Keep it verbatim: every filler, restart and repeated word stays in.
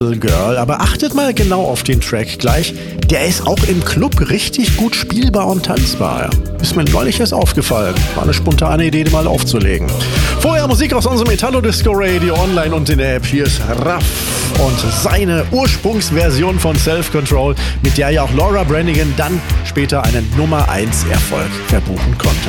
Girl, aber achtet mal genau auf den Track gleich. Der ist auch im Club richtig gut spielbar und tanzbar. Ist mir neulich erst aufgefallen. War eine spontane Idee, die mal aufzulegen. Vorher Musik aus unserem Italo-Disco-Radio online und in der App. Hier ist Raff und seine Ursprungsversion von Self-Control, mit der ja auch Laura Branigan dann später einen Nummer eins Erfolg verbuchen konnte.